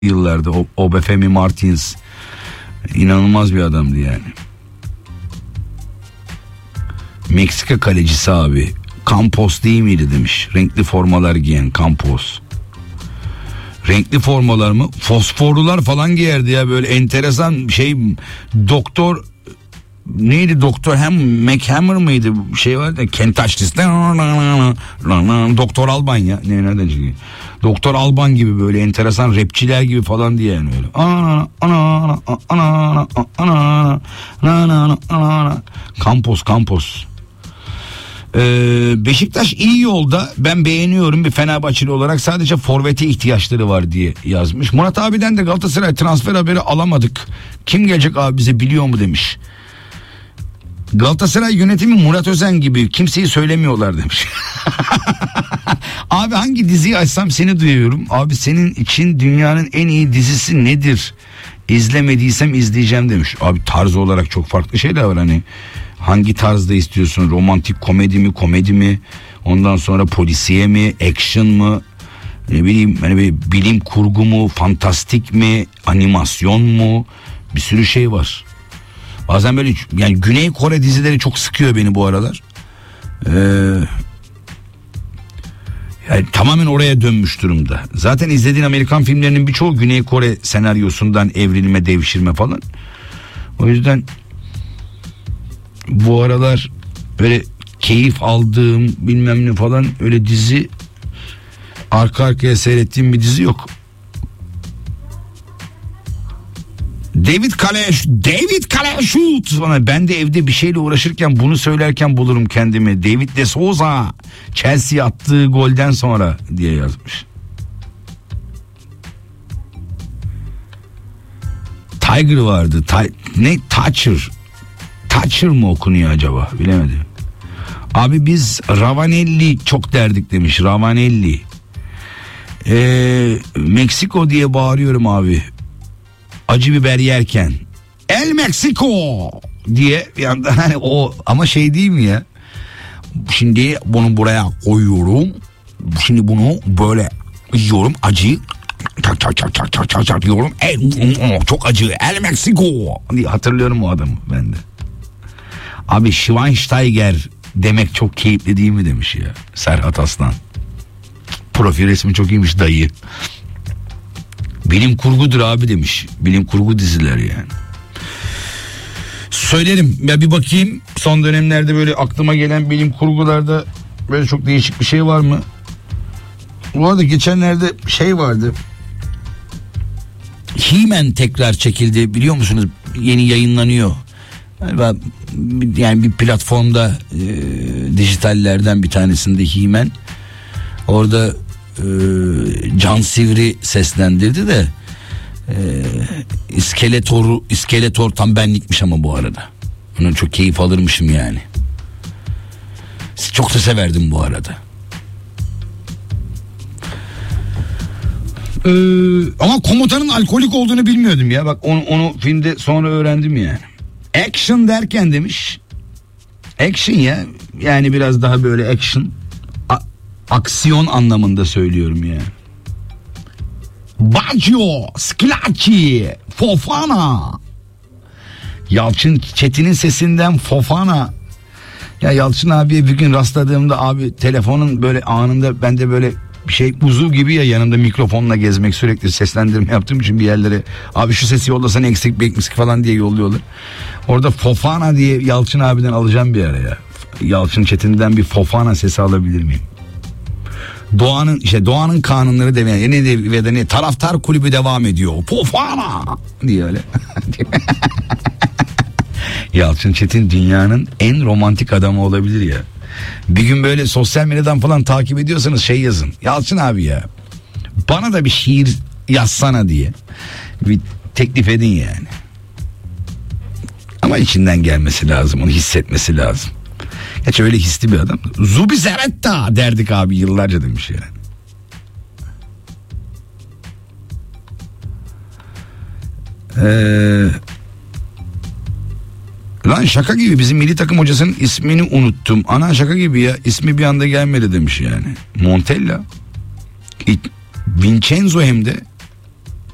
yıllarda Obafemi Martins inanılmaz bir adamdı yani. Meksika kalecisi abi. Campos değil miydi demiş. Renkli formalar giyen Campos. Renkli formalar mı? Fosforlular falan giyerdi ya, böyle enteresan şey. Doktor neydi, Doktor McHammer mıydı, şey vardı, Kent Açlısı, Doktor Alban ya, nereden çıkıyor? Doktor Alban gibi böyle enteresan rapçiler gibi falan diye yani öyle. Campos. Beşiktaş iyi yolda, ben beğeniyorum bir Fenerbahçeli olarak, sadece forvete ihtiyaçları var diye yazmış. Murat abiden de Galatasaray transfer haberi alamadık. Kim gelecek abi bize, biliyor mu demiş. Galatasaray yönetimi Murat Özen gibi, kimseyi söylemiyorlar demiş. Abi hangi diziyi açsam seni duyuyorum. Abi senin için dünyanın en iyi dizisi nedir? İzlemediysem izleyeceğim demiş. Abi tarz olarak çok farklı şeyler var hani. Hangi tarzda istiyorsun? Romantik komedi mi? Ondan sonra polisiye mi? Action mı? Ne bileyim hani bir bilim kurgu mu? Fantastik mi? Animasyon mu? Bir sürü şey var. Bazen böyle yani Güney Kore dizileri çok sıkıyor beni bu aralar. Yani tamamen oraya dönmüş durumda. Zaten izlediğin Amerikan filmlerinin birçoğu Güney Kore senaryosundan evrilme, devşirme falan. O yüzden bu aralar böyle keyif aldığım bilmem ne falan öyle dizi, arka arkaya seyrettiğim bir dizi yok. David Calais şut. Ben de evde bir şeyle uğraşırken bunu söylerken bulurum kendimi. David de Souza Chelsea attığı golden sonra diye yazmış. Tiger vardı. Thatcher mı okunuyor acaba? Bilemedim. Abi biz Ravanelli çok derdik demiş. Ravanelli. Meksiko diye bağırıyorum abi. Acı biber yerken. El Mexico diye bir anda hani o, ama şey değil mi ya? Şimdi bunu buraya koyuyorum. Şimdi bunu böyle yiyorum, acıyı. Çak yiyorum. Çok acı. El Mexico diye hatırlıyorum o adamı ben de. Abi Schweinsteiger demek çok keyifli değil mi demiş ya Serhat Aslan. Profil resmi çok iyiymiş dayı. Bilim kurgudur abi demiş. Bilim kurgu diziler yani. Söylerim ya, bir bakayım son dönemlerde böyle aklıma gelen bilim kurgularda böyle çok değişik bir şey var mı? Bu arada geçenlerde şey vardı. He-Man tekrar çekildi, biliyor musunuz? Yeni yayınlanıyor. Yani bir platformda dijitallerden bir tanesinde He-Man. Orada Can Sivri seslendirdi de İskeletor tam benlikmiş ama bu arada. Onun çok keyif alırmışım yani. Çok da severdim bu arada. Ama komutanın alkolik olduğunu bilmiyordum ya. Bak onu filmde sonra öğrendim yani. Action derken demiş. Action ya. Yani biraz daha böyle action. Aksiyon anlamında söylüyorum yani. Baggio, Schillaci, Fofana. Yalçın Çetin'in sesinden Fofana. Ya Yalçın abiye bir gün rastladığımda abi telefonun böyle anında bende böyle bir şey uzuv gibi ya, yanımda mikrofonla gezmek, sürekli seslendirme yaptığım için bir yerlere abi şu sesi yollasana eksik bekmisik falan diye yolluyorlar. Orada Fofana diye Yalçın abiden alacağım bir ara ya. Yalçın Çetin'den bir Fofana sesi alabilir miyim? Doğanın kanunları demeyen ne taraftar kulübü devam ediyor. Fofana diye öyle. Yalçın Çetin dünyanın en romantik adamı olabilir ya. Bir gün böyle sosyal medyadan falan takip ediyorsanız şey yazın. Yalçın abi ya, bana da bir şiir yazsana diye bir teklif edin yani. Ama içinden gelmesi lazım, onu hissetmesi lazım. Hiç öyle hisli bir adam. Zubi Zeretta derdik abi yıllarca demiş yani. Lan şaka gibi bizim milli takım hocasının ismini unuttum. Ana şaka gibi ya, ismi bir anda gelmedi demiş yani. Montella. Vincenzo hem de.